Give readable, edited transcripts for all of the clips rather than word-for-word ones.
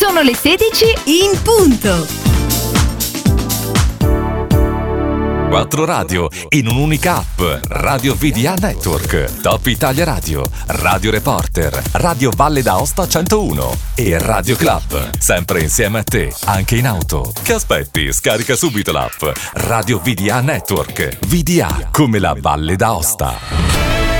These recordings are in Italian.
Sono le 16 in punto. 4 radio in un'unica app. Radio VDA Network, Top Italia Radio, Radio Reporter, Radio Valle d'Aosta 101 e Radio Club. Sempre insieme a te, anche in auto. Che aspetti? Scarica subito l'app Radio VDA Network. VDA come la Valle d'Aosta.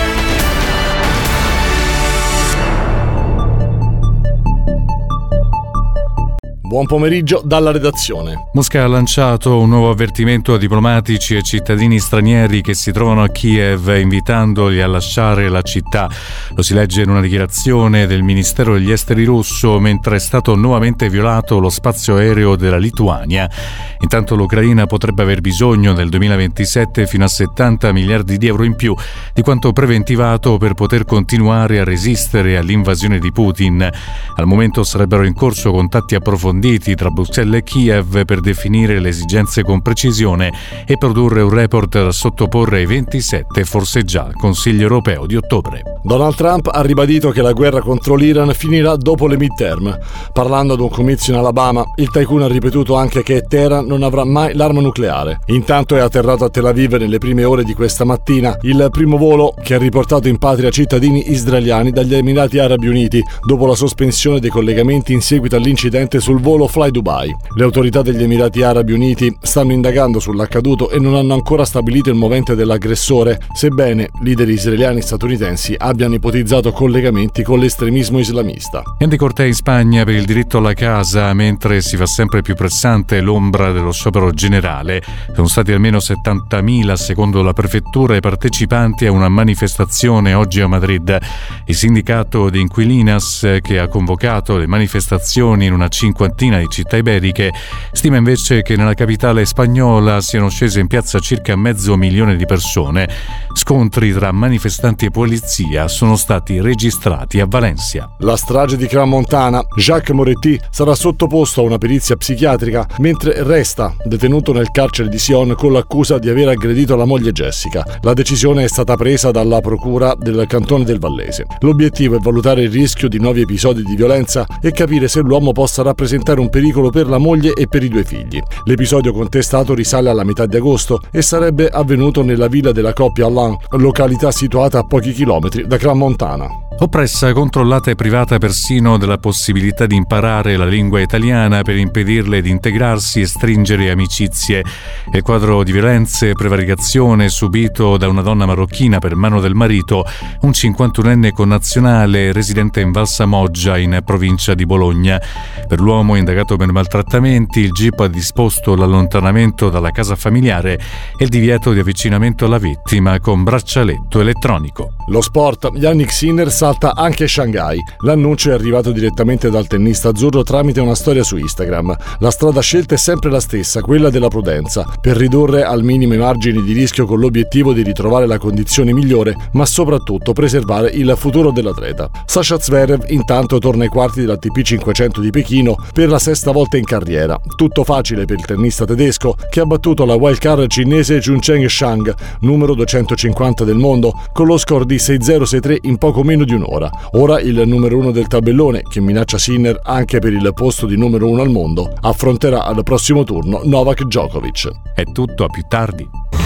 Buon pomeriggio dalla redazione. Mosca ha lanciato un nuovo avvertimento a diplomatici e cittadini stranieri che si trovano a Kiev, invitandoli a lasciare la città. Lo si legge in una dichiarazione del Ministero degli Esteri russo, mentre è stato nuovamente violato lo spazio aereo della Lituania. Intanto l'Ucraina potrebbe aver bisogno nel 2027 fino a 70 miliardi di euro in più di quanto preventivato per poter continuare a resistere all'invasione di Putin. Al momento sarebbero in corso contatti approfonditi tra Bruxelles e Kiev per definire le esigenze con precisione e produrre un report da sottoporre ai 27, forse già al Consiglio europeo di ottobre. Donald Trump ha ribadito che la guerra contro l'Iran finirà dopo le midterm. Parlando ad un comizio in Alabama, il tycoon ha ripetuto anche che Teheran non avrà mai l'arma nucleare. Intanto è atterrato a Tel Aviv nelle prime ore di questa mattina il primo volo che ha riportato in patria cittadini israeliani dagli Emirati Arabi Uniti dopo la sospensione dei collegamenti in seguito all'incidente sul volo Fly Dubai. Le autorità degli Emirati Arabi Uniti stanno indagando sull'accaduto e non hanno ancora stabilito il movente dell'aggressore, sebbene leader israeliani e statunitensi abbiano ipotizzato collegamenti con l'estremismo islamista. Andy Cortei in Spagna per il diritto alla casa, mentre si fa sempre più pressante l'ombra dello sciopero generale. Sono stati almeno 70.000, secondo la prefettura, i partecipanti a una manifestazione oggi a Madrid. Il sindacato di Inquilinas, che ha convocato le manifestazioni in una cinquantina di città iberiche, stima invece che nella capitale spagnola siano scese in piazza circa 500.000 di persone. Scontri tra manifestanti e polizia sono stati registrati a Valencia. La strage di Crans-Montana, Jacques Moretti sarà sottoposto a una perizia psichiatrica mentre resta detenuto nel carcere di Sion con l'accusa di aver aggredito la moglie Jessica. La decisione è stata presa dalla procura del cantone del Vallese. L'obiettivo è valutare il rischio di nuovi episodi di violenza e capire se l'uomo possa rappresentare un pericolo per la moglie e per i 2 figli. L'episodio contestato risale alla metà di agosto e sarebbe avvenuto nella villa della coppia Alain, località situata a pochi chilometri da Crans-Montana. Oppressa, controllata e privata persino della possibilità di imparare la lingua italiana per impedirle di integrarsi e stringere amicizie. Il quadro di violenze e prevaricazione subito da una donna marocchina per mano del marito, un 51enne connazionale residente in Val Samoggia in provincia di Bologna. Per l'uomo indagato per maltrattamenti, il GIP ha disposto l'allontanamento dalla casa familiare e il divieto di avvicinamento alla vittima con braccialetto elettronico. Lo sport, Yannick Sinner salta anche Shanghai. L'annuncio è arrivato direttamente dal tennista azzurro tramite una storia su Instagram. La strada scelta è sempre la stessa, quella della prudenza, per ridurre al minimo i margini di rischio con l'obiettivo di ritrovare la condizione migliore, ma soprattutto preservare il futuro dell'atleta. Sasha Zverev intanto torna ai quarti dell'ATP 500 di Pechino per la 6ª volta in carriera. Tutto facile per il tennista tedesco che ha battuto la wildcard cinese Juncheng Shang, numero 250 del mondo, con lo score di 6-0-6-3 in poco meno di un'ora. Ora il numero 1 del tabellone, che minaccia Sinner anche per il posto di numero 1 al mondo, affronterà al prossimo turno Novak Djokovic. È tutto, a più tardi.